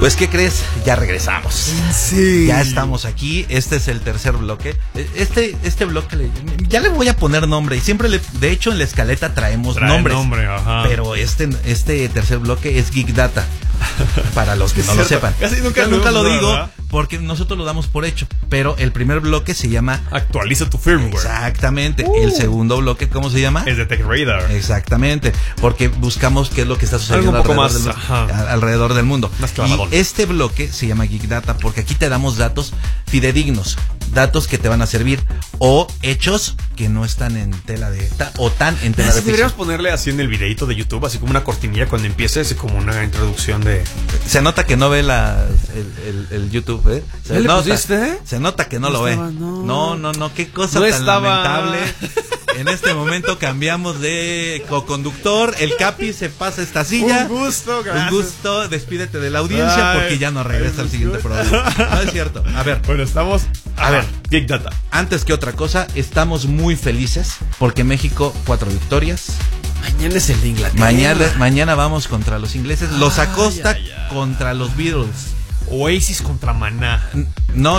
Pues, ¿qué crees? Ya regresamos. Sí. Ya estamos aquí. Este es el tercer bloque. Este bloque ya le voy a poner nombre. Y siempre, de hecho, en la escaleta traemos nombres. Ajá. Pero este tercer bloque es Geek Data. Para los que no lo sepan. Casi nunca lo digo, ¿verdad? porque nosotros lo damos por hecho. Pero el primer bloque se llama Actualiza tu firmware. Exactamente. El segundo bloque, ¿cómo se llama? Es de Tech Radar. Exactamente. Porque buscamos qué es lo que está sucediendo Algo un poco alrededor del mundo. Más clavadón. Y este bloque se llama Geek Data porque aquí te damos datos fidedignos, datos que te van a servir o hechos que no están en tela de o tan en tela de Deberíamos ficción. ponerle así en el videito de YouTube, así como una cortinilla cuando empiece, así como una introducción de... Se nota que no ve el YouTube, ¿eh? ¿Ya le pusiste? Se nota que no lo ve. Estaba, no, qué cosa No tan estaba. lamentable. En este momento cambiamos de co-conductor. El Capi se pasa esta silla. Un gusto, gracias. Un gusto, despídete de la audiencia porque ya no regresa al siguiente programa. No es cierto. A ver, Bueno, estamos... A ver. Geek Data. antes que otra cosa, estamos muy felices porque México 4 victorias. Mañana es el de Inglaterra. Mañana vamos contra los ingleses. Los Acosta ay, ay. contra los Beatles. Oasis contra Maná. No.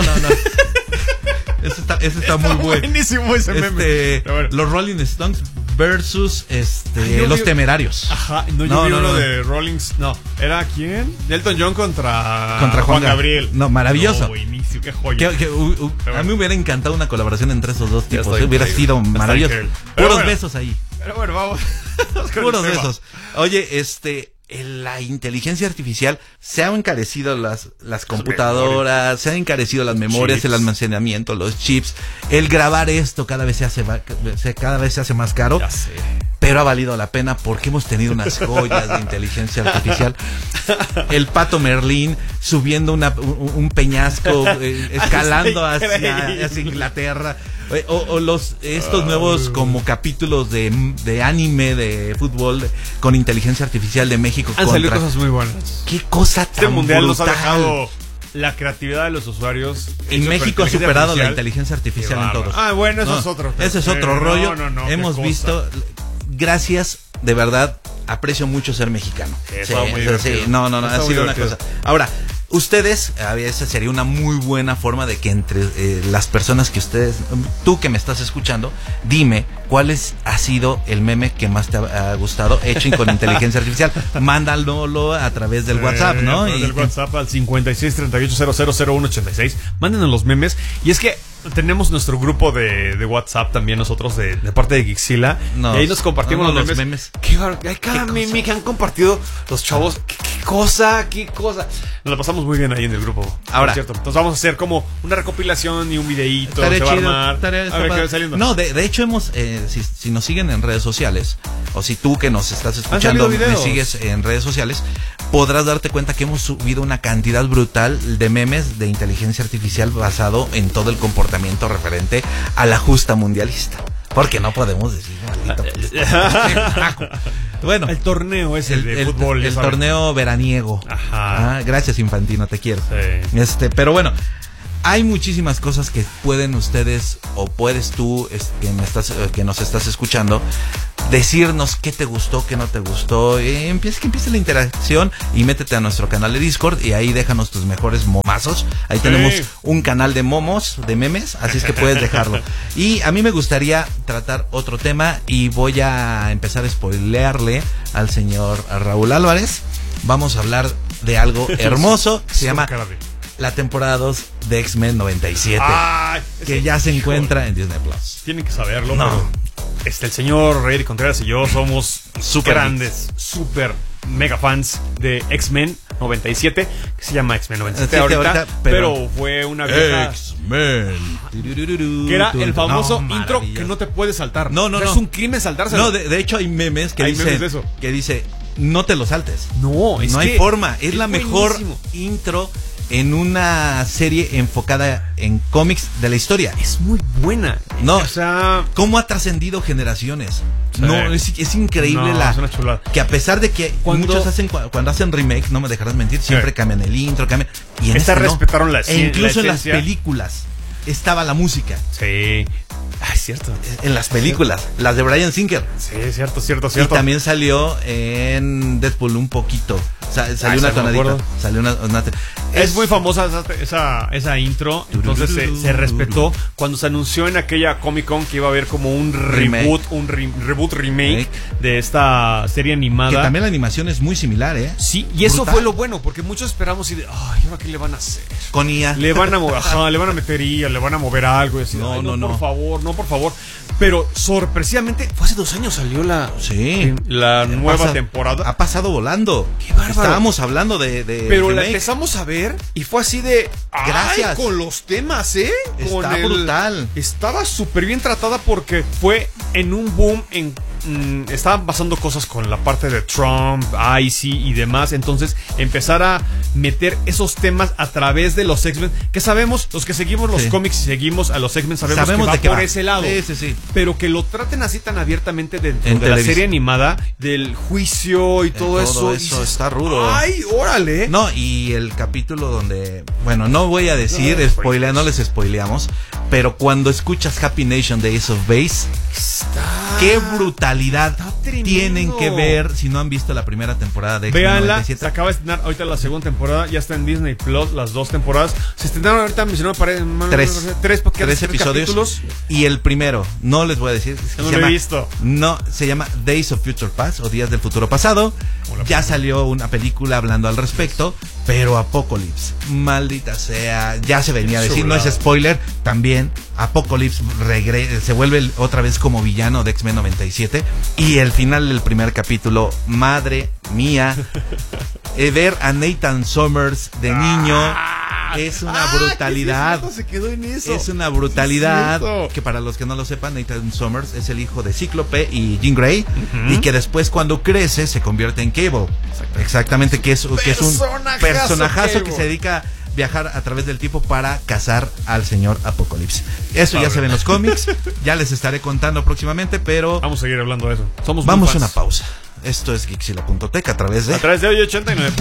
Ese está muy bueno. Buenísimo ese meme. Pero bueno. Los Rolling Stones versus yo los vi- Temerarios. Ajá, yo vi uno de Rollins. No, ¿era quién? Elton John contra Juan Gabriel. No, maravilloso. No, buenísimo, qué joya. A mí me hubiera encantado una colaboración entre esos dos Ya tipos. estoy Hubiera increíble. sido Ya está maravilloso. increíble. Pero Puros bueno. besos ahí. Pero bueno, vamos. Con el Puros tema. besos. Oye, la inteligencia artificial se han encarecido las computadoras, se han encarecido las memorias, Chips. el almacenamiento, los chips. El grabar esto cada vez se hace más caro. Ya sé. Pero ha valido la pena porque hemos tenido unas joyas de inteligencia artificial. El Pato Merlín subiendo un peñasco, escalando hacia Inglaterra. O estos nuevos como capítulos de anime, de fútbol, con inteligencia artificial de México. Han salido cosas muy buenas. Qué cosa tan Este mundial nos ha brutal. dejado la creatividad de los usuarios. Y México ha superado la inteligencia artificial en todos. Ah, bueno, eso es otro. Ese es otro rollo. No, Hemos qué cosa. visto. Gracias, de verdad, aprecio mucho ser mexicano. Eso, muy divertido. No, Eso ha muy sido una divertido. cosa. Ahora, ustedes, esa sería una muy buena forma de que entre las personas que tú que me estás escuchando, dime cuál ha sido el meme que más te ha gustado hecho con inteligencia artificial. Mándalo a través del WhatsApp, ¿no? A través del WhatsApp al 5638000186. Mándenos los memes. Y es que tenemos nuestro grupo de WhatsApp también nosotros de parte de Geekzilla. Y ahí nos compartimos los memes. Hay cada meme que han compartido los chavos. ¿Qué cosa? Nos la pasamos muy bien ahí en el grupo. Ahora, ¿cierto? Entonces vamos a hacer como una recopilación y un videíto. Estaría Se va a chido, armar. A ver qué va saliendo. No, de hecho hemos, si nos siguen en redes sociales, o si tú que nos estás salido escuchando me videos. sigues en redes sociales, podrás darte cuenta que hemos subido una cantidad brutal de memes de inteligencia artificial basado en todo el comportamiento referente a la justa mundialista. Porque no podemos decir, maldito. Bueno, El torneo es el de fútbol. ya el saben. torneo veraniego. Ajá. Gracias, Infantino, te quiero. Sí. Pero bueno, hay muchísimas cosas que pueden ustedes o puedes tú que nos estás escuchando decirnos qué te gustó, qué no te gustó. Que empiece la interacción y métete a nuestro canal de Discord y ahí déjanos tus mejores momazos. Ahí tenemos un canal de momos, de memes, así es que puedes dejarlo. Y a mí me gustaría tratar otro tema y voy a empezar a spoilearle al señor Raúl Álvarez. Vamos a hablar de algo hermoso, se llama la temporada 2 de X-Men 97, que ya se encuentra en Disney Plus. Tienen que saberlo. No. Pero, el señor Rey Contreras y yo somos Super grandes, super mega fans de X-Men 97, que se llama X-Men 97 Sí, ahorita, pero pero fue una vieja X-Men, que era el famoso No, intro maravilloso. que no te puedes saltar. No, Es un crimen saltárselo. No, de hecho hay memes que Hay memes de eso. dice no te lo saltes. No, es No que hay forma. Es la mejor buenísimo. intro en una serie enfocada en cómics de la historia. Es muy buena. No, O sea, ¿cómo ha trascendido generaciones? Sí. No, es increíble No, es una chulada. que a pesar de que muchos hacen cuando hacen remake, no me dejarás mentir, siempre cambian el intro, cambian. Y en esta este no. respetaron la E incluso en las esencia. películas estaba la música. Sí. Es cierto. En las películas, las de Bryan Singer. Sí, cierto. Y también salió en Deadpool un poquito. Salió una tonadita. Salió una es muy famosa esa intro. Entonces se respetó. Cuando se anunció en aquella Comic Con que iba a haber como un reboot, remake de esta serie animada. Que también la animación es muy similar, ¿eh? Sí, y eso fue lo bueno, porque muchos esperamos y de, ay, ¿ahora qué le van a hacer? Con IA. Le van a meter IA, le van a mover algo. Y así, no, por favor. Pero sorpresivamente, fue hace 2 años salió la nueva temporada. Ha pasado volando. Qué bárbaro. Estábamos hablando de pero remake. La empezamos a ver y fue así de, gracias. Con los temas, Está brutal. Estaba súper bien tratada porque fue en un boom estaban pasando cosas con la parte de Trump, Icy y demás. Entonces empezar a meter esos temas a través de los X-Men, que sabemos, los que seguimos los cómics y seguimos a los X-Men, sabemos que va de por ese lado. Sí. Pero que lo traten así tan abiertamente dentro de la serie animada, del juicio y todo eso. Eso está rudo. ¡Ay, órale! No, y el capítulo donde, bueno, no voy a decir, no les spoileamos, pero cuando escuchas Happy Nation de Ace of Base, qué brutalidad tienen que ver si no han visto la primera temporada de X-Men 97. Se acaba de estrenar ahorita la segunda temporada, ya está en Disney Plus, las 2 temporadas. Se estrenaron ahorita, tres episodios. Capítulos. Y el primero, no les voy a decir, no lo he visto. No, se llama Days of Future Past o Días del Futuro Pasado. Ya salió una película hablando al respecto, pero Apocalypse, maldita sea, ya se venía a decir, no es spoiler, también Apocalypse se vuelve otra vez como villano de X-Men 97. Y el final del primer capítulo, madre mía, ver a Nathan Summers de niño es una brutalidad. Se quedó en eso. Es una brutalidad que, para los que no lo sepan, Nathan Summers es el hijo de Cíclope y Jean Grey, y que después, cuando crece, se convierte en Cable. Exactamente, que es un personajazo que se dedica a viajar a través del tiempo para cazar al señor Apocalipsis. Eso ya se ve en los cómics, ya les estaré contando próximamente, pero vamos a seguir hablando de eso. Vamos a una pausa. Esto es Geekzilla.tech a través de hoy 89.